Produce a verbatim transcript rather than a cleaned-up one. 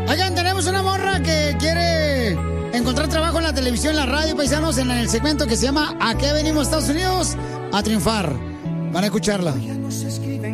Oigan, tenemos una morra que quiere encontrar trabajo en la televisión, en la radio, paisanos, en el segmento que se llama ¿A qué venimos, Estados Unidos? A triunfar. Van a escucharla.